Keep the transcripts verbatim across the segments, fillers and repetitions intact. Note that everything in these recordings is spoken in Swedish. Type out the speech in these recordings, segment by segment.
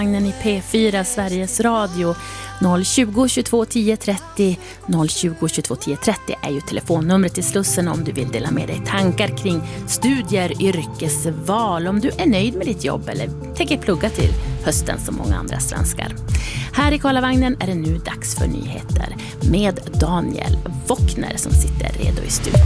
I P fyra Sveriges Radio noll tjugo, tjugotvå, tio, trettio noll tjugo, tjugotvå, tio, trettio är ju telefonnumret till Slussen om du vill dela med dig tankar kring studier, yrkesval, om du är nöjd med ditt jobb eller tänker plugga till hösten som många andra svenskar. Här i Karlavagnen är det nu dags för nyheter med Daniel Wockner som sitter redo i studion.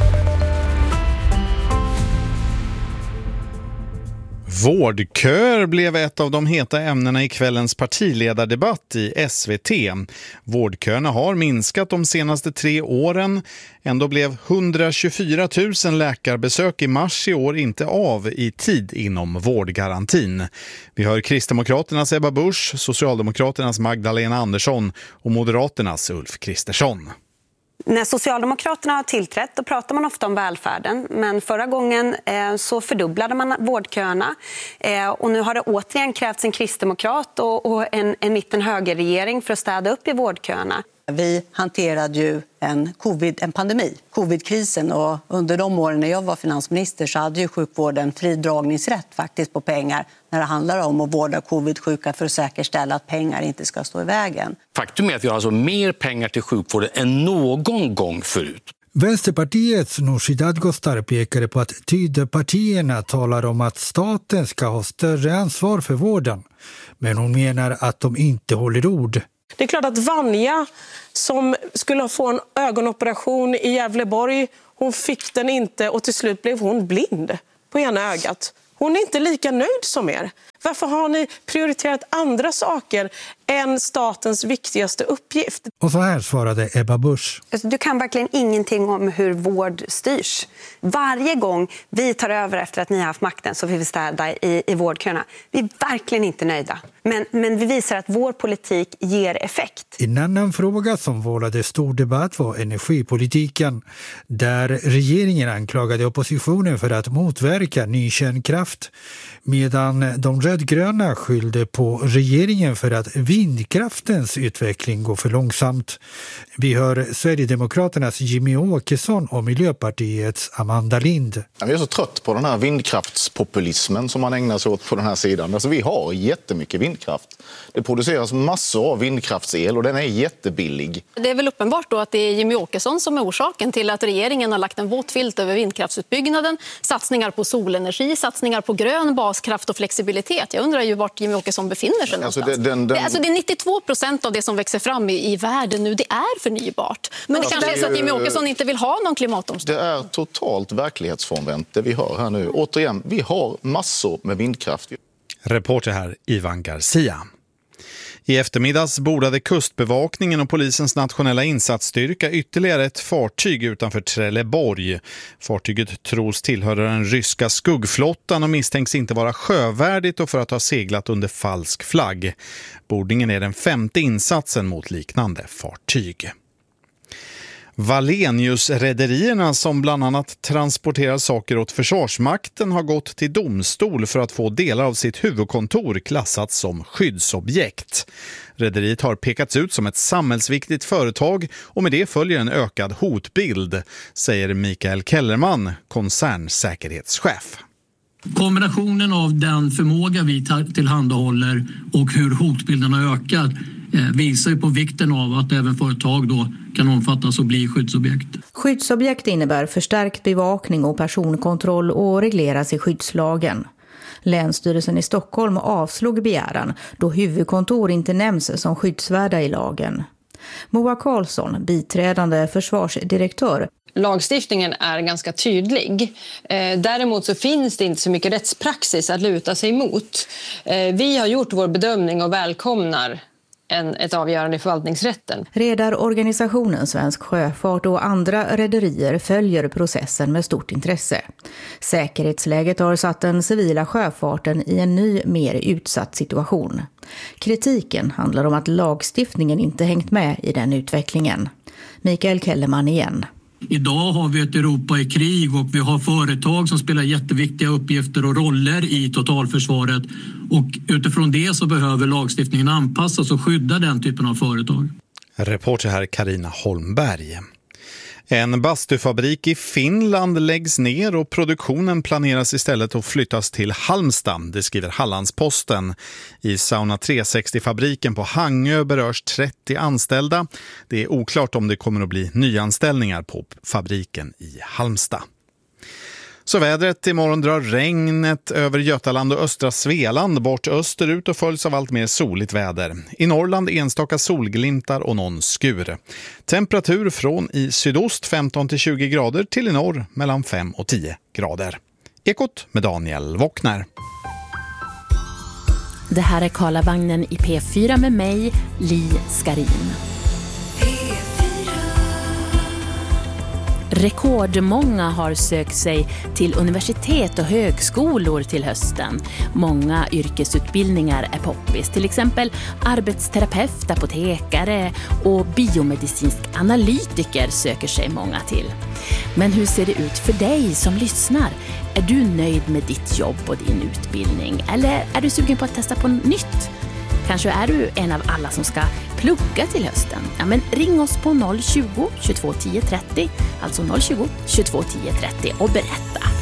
Vårdköer blev ett av de heta ämnena i kvällens partiledardebatt i S V T. Vårdköerna har minskat de senaste tre åren. Ändå blev hundratjugofyra tusen läkarbesök i mars i år inte av i tid inom vårdgarantin. Vi hör Kristdemokraternas Ebba Busch, Socialdemokraternas Magdalena Andersson och Moderaternas Ulf Kristersson. När Socialdemokraterna har tillträtt då pratar man ofta om välfärden, men förra gången eh, så fördubblade man vårdköerna eh, och nu har det återigen krävts en kristdemokrat och, och en, en mitten-högerregering för att städa upp i vårdköerna. Vi hanterade ju en, covid, en pandemi, covidkrisen, och under de åren när jag var finansminister så hade ju sjukvården fridragningsrätt faktiskt på pengar när det handlar om att vårda covidsjuka för att säkerställa att pengar inte ska stå i vägen. Faktum är att vi har alltså mer pengar till sjukvården än någon gång förut. Vänsterpartiets Nooshi Dadgostar pekade på att Tidöpartierna talar om att staten ska ha större ansvar för vården. Men hon menar att de inte håller ord. Det är klart att Vanja som skulle få en ögonoperation i Gävleborg, hon fick den inte och till slut blev hon blind på ena ögat. Hon är inte lika nöjd som er. Varför har ni prioriterat andra saker än statens viktigaste uppgift? Och så här svarade Ebba Busch. Du kan verkligen ingenting om hur vård styrs. Varje gång vi tar över efter att ni har haft makten så vill vi städa i, i vårdköerna. Vi är verkligen inte nöjda. Men, men vi visar att vår politik ger effekt. En annan fråga som vållade stor debatt var energipolitiken. Där regeringen anklagade oppositionen för att motverka ny kärnkraft. Medan de rödgröna skyllde på regeringen för att vindkraftens utveckling går för långsamt. Vi hör Sverigedemokraternas Jimmy Åkesson och Miljöpartiets Amanda Lind. Jag är så trött på den här vindkraftspopulismen som man ägnar sig åt på den här sidan. Alltså, vi har jättemycket vindkraft. Det produceras massor av vindkraftsel och den är jättebillig. Det är väl uppenbart då att det är Jimmy Åkesson som är orsaken till att regeringen har lagt en våt filt över vindkraftsutbyggnaden, satsningar på solenergi, satsningar på grön baskraft och flexibilitet. Jag undrar ju vart Jimmy Åkesson befinner sig alltså, någonstans. Det, den, den... Det, alltså det är nittiotvå procent av det som växer fram i, i världen nu, det är förnybart. Men det kanske är så att Jimmy Åkesson inte vill ha någon klimatomställning. Det är totalt verklighetsfrånvänt det vi hör här nu. Återigen, vi har massor med vindkraft. Reporter här Ivan Garcia. I eftermiddags bordade kustbevakningen och polisens nationella insatsstyrka ytterligare ett fartyg utanför Trelleborg. Fartyget tros tillhöra den ryska skuggflottan och misstänks inte vara sjövärdigt och för att ha seglat under falsk flagg. Bordningen är den femte insatsen mot liknande fartyg. Wallenius-rederierna som bland annat transporterar saker åt Försvarsmakten har gått till domstol för att få delar av sitt huvudkontor klassat som skyddsobjekt. Rederiet har pekats ut som ett samhällsviktigt företag och med det följer en ökad hotbild, säger Mikael Kellerman, koncernsäkerhetschef. Kombinationen av den förmåga vi tillhandahåller och hur hotbilden har ökat visar ju på vikten av att även företag då kan omfattas och bli skyddsobjekt. Skyddsobjekt innebär förstärkt bevakning och personkontroll och regleras i skyddslagen. Länsstyrelsen i Stockholm avslog begäran då huvudkontor inte nämns som skyddsvärda i lagen. Moa Karlsson, biträdande försvarsdirektör. Lagstiftningen är ganska tydlig. Däremot så finns det inte så mycket rättspraxis att luta sig emot. Vi har gjort vår bedömning och välkomnar en, ett avgörande i förvaltningsrätten. Redarorganisationen Svensk Sjöfart och andra rederier följer processen med stort intresse. Säkerhetsläget har satt den civila sjöfarten i en ny, mer utsatt situation. Kritiken handlar om att lagstiftningen inte hängt med i den utvecklingen. Mikael Kellerman igen. Idag har vi ett Europa i krig och vi har företag som spelar jätteviktiga uppgifter och roller i totalförsvaret. Och utifrån det så behöver lagstiftningen anpassas och skydda den typen av företag. Reporter här Carina Holmberg. En bastufabrik i Finland läggs ner och produktionen planeras istället att flyttas till Halmstad, det skriver Hallandsposten. I Sauna tre sextio-fabriken på Hangö berörs trettio anställda. Det är oklart om det kommer att bli nyanställningar på fabriken i Halmstad. Så vädret, imorgon drar regnet över Götaland och östra Svealand bort österut och följs av allt mer soligt väder. I Norrland enstaka solglimtar och någon skur. Temperatur från i sydost femton till tjugo grader till i norr mellan fem och tio grader. Ekot med Daniel Wockner. Det här är Karlavagnen i P fyra med mig, Li Skarin. Rekordmånga har sökt sig till universitet och högskolor till hösten. Många yrkesutbildningar är poppis, till exempel arbetsterapeut, apotekare och biomedicinsk analytiker söker sig många till. Men hur ser det ut för dig som lyssnar? Är du nöjd med ditt jobb och din utbildning? Eller är du sugen på att testa på nytt? Kanske är du en av alla som ska plugga till hösten. Ja, men ring oss på noll tjugo, tjugotvå tio trettio, alltså noll tjugo, tjugotvå tio trettio och berätta.